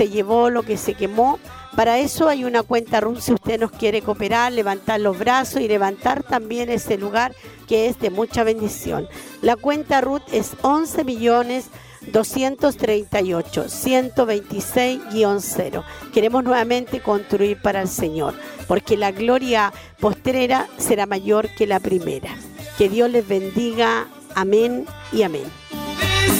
se llevó, lo que se quemó. Para eso hay una cuenta RUT si usted nos quiere cooperar, levantar los brazos y levantar también ese lugar que es de mucha bendición. La cuenta RUT es 11.238.126-0. Queremos nuevamente construir para el Señor, porque la gloria postrera será mayor que la primera. Que Dios les bendiga. Amén y amén.